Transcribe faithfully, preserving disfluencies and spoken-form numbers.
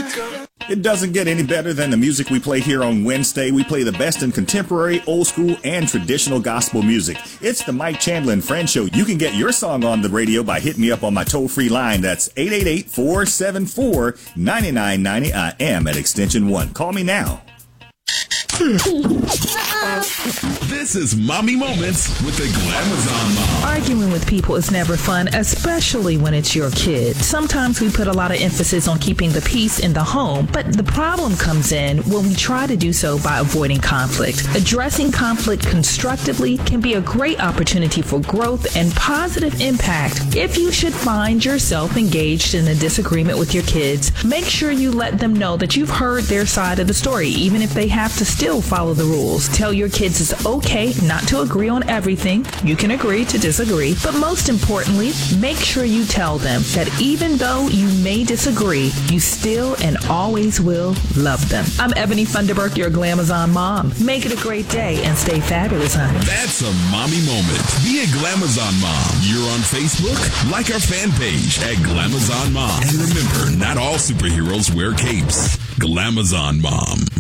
It doesn't get any better than the music we play here on Wednesday. We play the best in contemporary, old school, and traditional gospel music. It's the Mike Chandler and Friends Show. You can get your song on the radio by hitting me up on my toll-free line. That's eight eight eight, four seven four, nine nine nine zero. I am at extension one. Call me now. This is Mommy Moments with the Glamazon Mom. Arguing with people is never fun, especially when it's your kid. Sometimes we put a lot of emphasis on keeping the peace in the home, but the problem comes in when we try to do so by avoiding conflict. Addressing conflict constructively can be a great opportunity for growth and positive impact. If you should find yourself engaged in a disagreement with your kids, make sure you let them know that you've heard their side of the story, even if they have to still follow the rules. Tell your kids it's okay not to agree on everything. You can agree to disagree, but most importantly, make sure you tell them that even though you may disagree, you still and always will love them. I'm Ebony Funderburk, your Glamazon mom. Make it a great day and stay fabulous, honey. That's a mommy moment. Be a Glamazon mom. You're on Facebook? Like our fan page at Glamazon Mom. And remember, not all superheroes wear capes. Glamazon Mom.